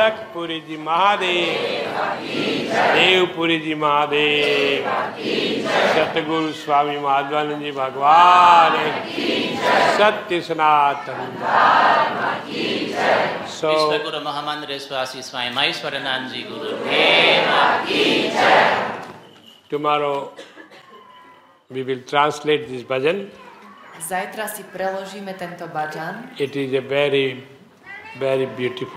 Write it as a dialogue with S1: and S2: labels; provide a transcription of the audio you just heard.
S1: गोरखपुरी जी महादेव, देवपुरी जी महादेव, सतगुरु स्वामी माधवानंद जी भगवान, सत्य सनातन। So,
S2: Guru Mahamandra Swasi Swami Mahiswarananji Guru.
S1: Tomorrow we will translate this bhajan.
S3: Zajtra si preložíme tento bhajan.
S1: It is a very, very beautiful